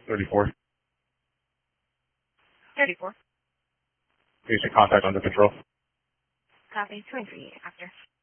34. 34. Basic contact under control. Copy. 23 after.